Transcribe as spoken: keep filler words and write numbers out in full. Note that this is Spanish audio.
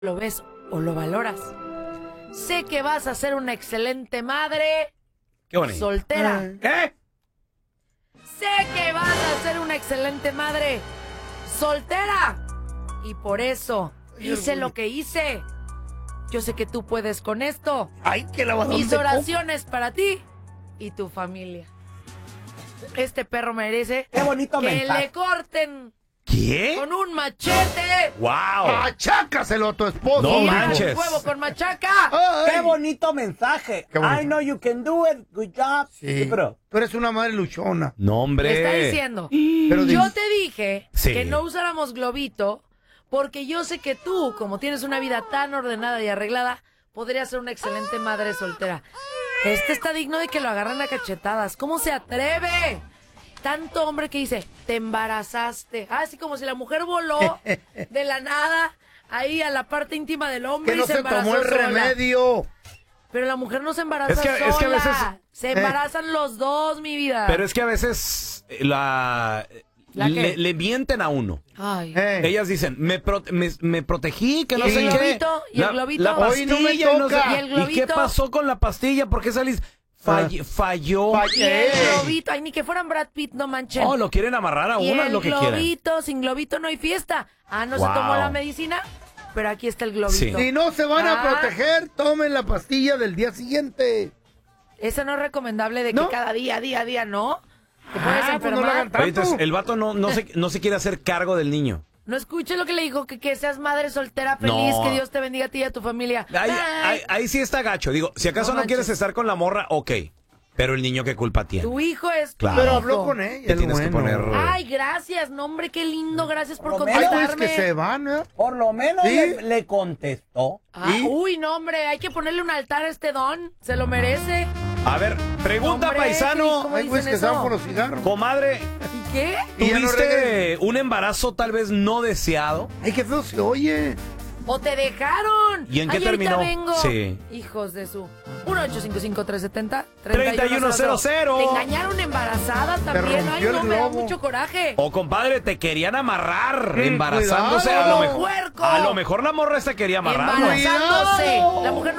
lo ves o lo valoras. Sé que vas a ser una excelente madre. Qué bonito. Soltera. ¿Qué? Sé que vas a ser una excelente madre soltera. Y por eso hice lo que hice. Yo sé que tú puedes con esto. Ay, qué lavadón Mis de oraciones para ti y tu familia. Este perro merece Qué bonito que mensaje. le corten ¿Qué? con un machete. ¡Wow! ¡Machácaselo a tu esposo! No Y manches. un huevo con machaca. Ay. ¡Qué bonito mensaje! Qué bonito. I know you can do it. Good job. Sí, pero tú eres una madre luchona. No, hombre. Me está diciendo. Pero Yo di- te dije Sí. que no usáramos globito porque yo sé que tú, como tienes una vida tan ordenada y arreglada, podrías ser una excelente madre soltera. Este está digno de que lo agarren a cachetadas. ¿Cómo se atreve? Tanto hombre que dice, te embarazaste. Ah, así como si la mujer voló de la nada ahí a la parte íntima del hombre que y no se se embarazó tomó el sola. remedio. Pero la mujer no se embaraza Es que- sola. es que a veces- Se embarazan los dos, mi vida. Pero es que a veces la, ¿La qué? le, le mienten a uno. Ay. Eh. Ellas dicen, me, pro- me, me protegí, que ¿Y no el sé qué. globito? ¿Y el La- globito? La Hoy pastilla no me y no sé- toca. ¿Y el ¿Y qué globito? pasó con la pastilla? ¿Por qué salís? Fall- falló. Y el globito, ay, ni que fueran Brad Pitt, no manchen. Oh, lo quieren amarrar a y uno, es el lo que quieren. globito, sin globito no hay fiesta. Ah, no Wow. se tomó la medicina, pero aquí está el globito. Sí. Si no se van Ah. a proteger, tomen la pastilla del día siguiente. Esa no es recomendable de que ¿No? cada día, día, día, ¿no? Te puedes Ah, pues no lo enfermar. hagan No, tanto. Oye, entonces, el vato no, no, se, no se quiere hacer cargo del niño. escuches lo que le dijo, que, que seas madre soltera feliz, No. que Dios te bendiga a ti y a tu familia. Ahí, Ay, ahí- ahí sí está gacho. Digo, si acaso No no, manches. quieres estar con la morra, ok. Pero el niño, ¿qué culpa tiene? tu hijo es tu Claro. Pero hijo. habló con ella. Te el tienes que bueno. poner- Ay, gracias, no, hombre, qué lindo, gracias por Por lo Hay menos güeyes contestarme. que se van, ¿eh? por lo menos ¿Sí? le, le contestó. Ah, ¿Y? uy, no, hombre, hay que ponerle un altar a este don, se lo merece. A ver, pregunta, Hombre, paisano. ¿cómo Hay güeyes dicen que se van eso? por los cigarros. Comadre, ¿Y qué? Y ya no ¿tuviste regresan. un embarazo tal vez no deseado? Ay, qué feo se oye. ¡O te dejaron! ¿Y en qué Ay, ahorita terminó? vengo. Sí. Hijos de su... uno ocho cinco cinco tres siete cero treinta y uno cero cero. Te engañaron embarazada también. Ay, rompió no, el me da globo. mucho coraje. O compadre, te querían amarrar Mm, embarazándose. cuidado. A lo mejor, ¡Puerco! a lo mejor la morra esta quería amarrar. Embarazándose. Cuidado. La mujer no